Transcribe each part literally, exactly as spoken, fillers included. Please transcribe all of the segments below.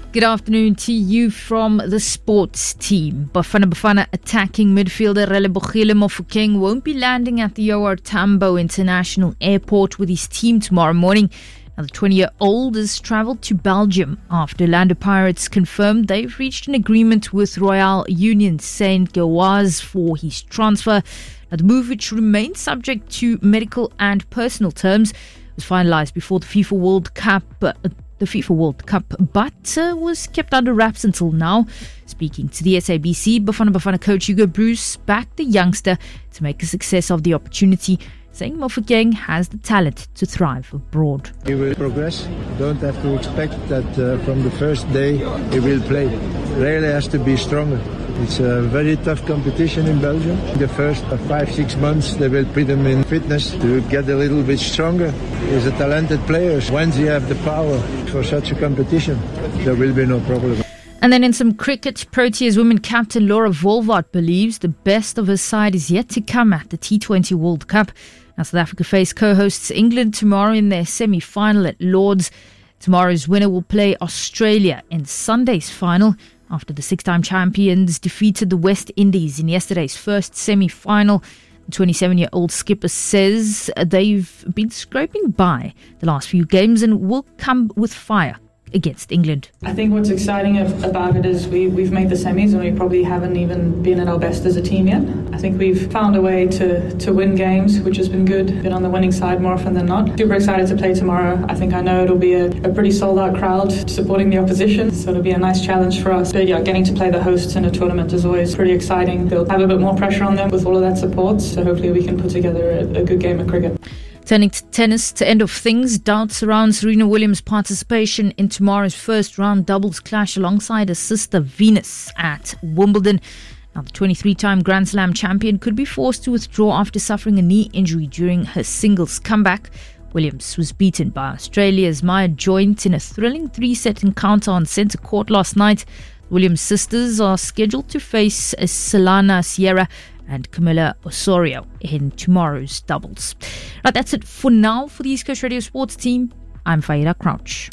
Good afternoon to you from the sports team. Bafana Bafana attacking midfielder Relebohile Mofokeng won't be landing at the O R Tambo International Airport with his team tomorrow morning. Now, the twenty-year-old has travelled to Belgium after Orlando Pirates confirmed they've reached an agreement with Royal Union Saint-Gilloise for his transfer. Now, the move, which remains subject to medical and personal terms, was finalised before the FIFA World Cup. Uh, the FIFA World Cup, but uh, was kept under wraps until now. Speaking to the S A B C, Bafana Bafana coach Hugo Broos backed the youngster to make a success of the opportunity, saying Mofokeng has the talent to thrive abroad. He will progress. Don't have to expect that uh, from the first day he will play. Really has to be stronger. It's a very tough competition in Belgium. The first five, six months they will put him in fitness to get a little bit stronger. He's a talented player. Once you have the power for such a competition, there will be no problem. And then in some cricket, Proteas women captain Laura Volvaert believes the best of her side is yet to come at the T twenty World Cup. Now, South Africa face co-hosts England tomorrow in their semi-final at Lord's. Tomorrow's winner will play Australia in Sunday's final, after the six-time champions defeated the West Indies in yesterday's first semi-final. The twenty-seven-year-old skipper says they've been scraping by the last few games and will come with fire against England. I think what's exciting about it is we, we've made the semis and we probably haven't even been at our best as a team yet. I think we've found a way to, to win games, which has been good. Been on the winning side more often than not. Super excited to play tomorrow. I think I know it'll be a, a pretty sold-out crowd supporting the opposition, so it'll be a nice challenge for us. But yeah, getting to play the hosts in a tournament is always pretty exciting. They'll have a bit more pressure on them with all of that support, so hopefully we can put together a, a good game of cricket. Turning to tennis, to end of things, doubt surrounds Serena Williams' participation in tomorrow's first round doubles clash alongside her sister Venus at Wimbledon. Now, the twenty-three-time Grand Slam champion could be forced to withdraw after suffering a knee injury during her singles comeback. Williams was beaten by Australia's Maya Joint in a thrilling three-set encounter on centre court last night. The Williams sisters are scheduled to face Solana Sierra and Camila Osorio in tomorrow's doubles. Right, that's it for now for the East Coast Radio Sports team. I'm Faida Crouch.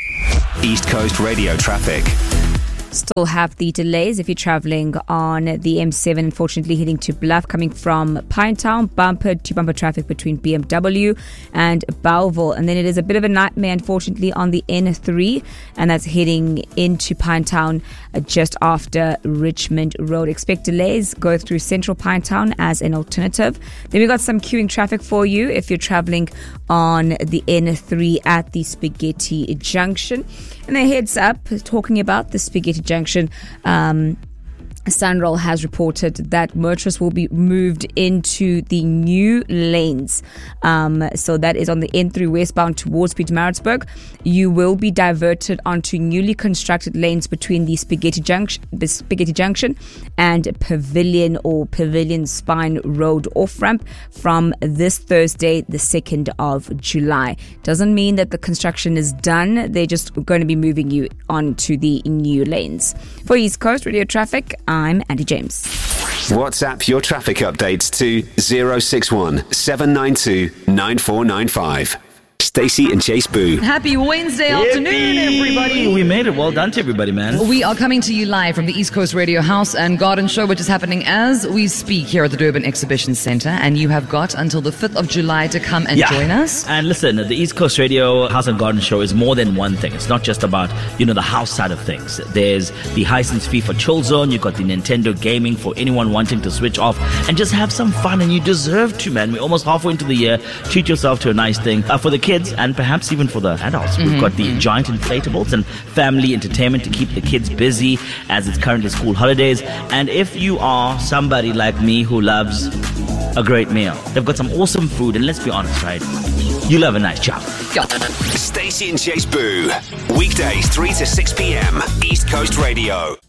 East Coast Radio traffic. Still have the delays if you're travelling on the M seven, unfortunately heading to Bluff, coming from Pinetown, bumper to bumper traffic between B M W and Belleville. And then it is a bit of a nightmare, unfortunately, on the N three, and that's heading into Pinetown uh, just after Richmond Road. Expect delays, go through Central Pinetown as an alternative. Then we got some queuing traffic for you if you're travelling on the N three at the Spaghetti Junction. And a heads up, talking about the Spaghetti Junction, um, Sunroll has reported that motorists will be moved into the new lanes. Um, so that is on the N three westbound towards Pietermaritzburg. You will be diverted onto newly constructed lanes between the Spaghetti Junction, the Spaghetti Junction and Pavilion or Pavilion Spine Road off-ramp from this Thursday, the second of July. Doesn't mean that the construction is done. They're just going to be moving you onto the new lanes. For East Coast Radio Traffic, I'm Andy James. WhatsApp your traffic updates to zero six one seven nine two nine four nine five. Stacey and Chase Boo. Happy Wednesday afternoon, everybody. We made it. Well done to everybody, man. We are coming to you live from the East Coast Radio House and Garden Show, which is happening as we speak here at the Durban Exhibition Centre. And you have got until the fifth of July to come and yeah. join us. And listen, the East Coast Radio House and Garden Show is more than one thing. It's not just about, you know, the house side of things. There's the Hisense FIFA Chill Zone. You've got the Nintendo gaming for anyone wanting to switch off and just have some fun. And you deserve to, man. We're almost halfway into the year. Treat yourself to a nice thing uh, for the kids and perhaps even for the adults. Mm-hmm. We've got the giant inflatables and family entertainment to keep the kids busy as it's currently school holidays. And if you are somebody like me who loves a great meal, they've got some awesome food. And let's be honest, right? You love a nice job. Yeah. Stacey and Chase Boo. Weekdays three to six p.m. East Coast Radio.